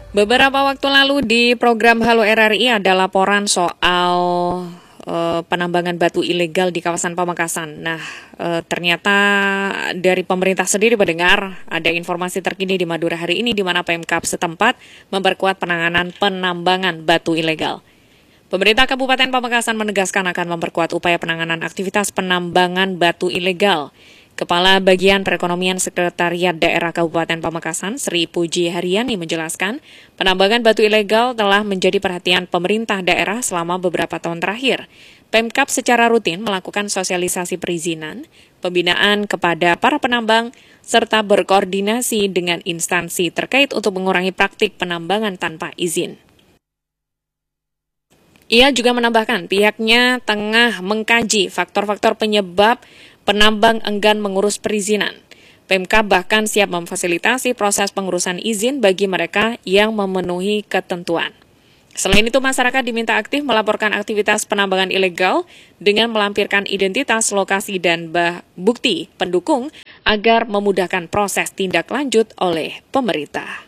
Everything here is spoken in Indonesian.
Beberapa waktu lalu di program Halo RRI ada laporan soal penambangan batu ilegal di kawasan Pamekasan. Nah, ternyata dari pemerintah sendiri mendengar ada informasi terkini di Madura hari ini di mana Pemkab setempat memperkuat penanganan penambangan batu ilegal. Pemerintah Kabupaten Pamekasan menegaskan akan memperkuat upaya penanganan aktivitas penambangan batu ilegal. Kepala Bagian Perekonomian Sekretariat Daerah Kabupaten Pamekasan, Sri Puji Haryani menjelaskan, penambangan batu ilegal telah menjadi perhatian pemerintah daerah selama beberapa tahun terakhir. Pemkab secara rutin melakukan sosialisasi perizinan, pembinaan kepada para penambang, serta berkoordinasi dengan instansi terkait untuk mengurangi praktik penambangan tanpa izin. Ia juga menambahkan pihaknya tengah mengkaji faktor-faktor penyebab penambang enggan mengurus perizinan. Pemkab bahkan siap memfasilitasi proses pengurusan izin bagi mereka yang memenuhi ketentuan. Selain itu, masyarakat diminta aktif melaporkan aktivitas penambangan ilegal dengan melampirkan identitas, lokasi, dan bukti pendukung agar memudahkan proses tindak lanjut oleh pemerintah.